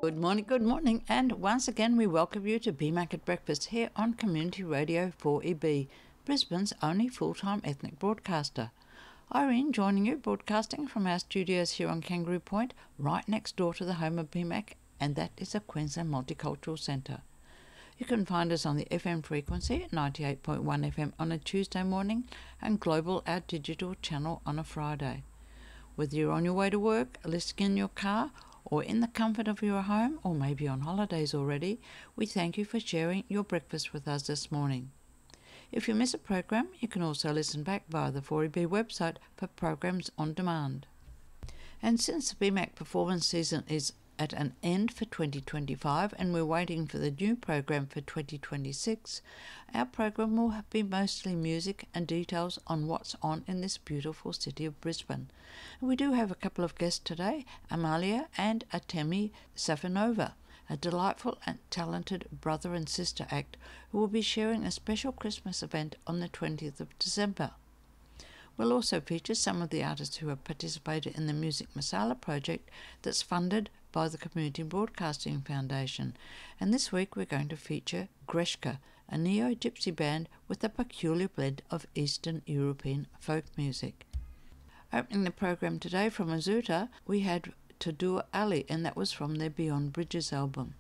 Good morning, and once again we welcome you to BMAC at Breakfast here on Community Radio 4EB, Brisbane's only full-time ethnic broadcaster. Irene joining you, broadcasting from our studios here on Kangaroo Point, right next door to the home of BMAC, and that is a Queensland Multicultural Centre. You can find us on the FM frequency at 98.1 FM on a Tuesday morning and Global, our digital channel, on a Friday. Whether you're on your way to work, listening in your car, or in the comfort of your home, or maybe on holidays already, we thank you for sharing your breakfast with us this morning. If you miss a program, you can also listen back via the 4EB website for programs on demand. And since the BMAC performance season is at an end for 2025 and we're waiting for the new program for 2026, our program will be mostly music and details on what's on in this beautiful city of Brisbane. And we do have a couple of guests today, Amalia and Atemi Safanova, a delightful and talented brother and sister act who will be sharing a special Christmas event on the 20th of December. We'll also feature some of the artists who have participated in the Music Masala project that's funded by the Community Broadcasting Foundation. And this week we're going to feature Greshka, a neo-gypsy band with a peculiar blend of Eastern European folk music. Opening the program today from Azuta, we had Tadur Ali, and that was from their Beyond Bridges album.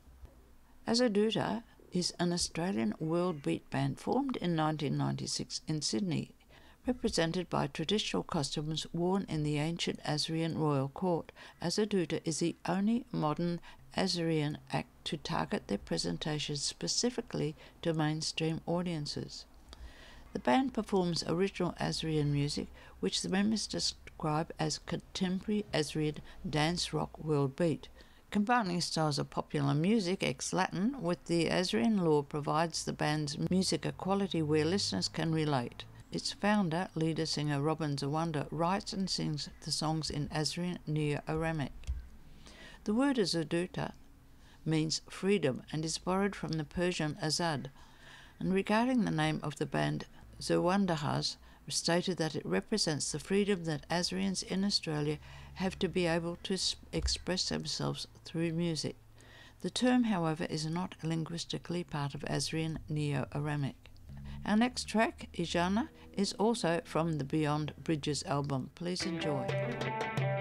Azuta is an Australian world beat band formed in 1996 in Sydney, represented by traditional costumes worn in the ancient Assyrian royal court. Azuta is the only modern Assyrian act to target their presentations specifically to mainstream audiences. The band performs original Assyrian music, which the members describe as contemporary Assyrian dance rock world beat. Combining styles of popular music ex-Latin with the Assyrian lore provides the band's music a quality where listeners can relate. Its founder, leader singer Robin Zawanda, writes and sings the songs in Assyrian Neo-Aramic. The word Azuta means freedom and is borrowed from the Persian Azad. And regarding the name of the band, Zawanda has stated that it represents the freedom that Assyrians in Australia have to be able to express themselves through music. The term, however, is not linguistically part of Assyrian Neo-Aramic. Our next track, Ijana, is also from the Beyond Bridges album. Please enjoy.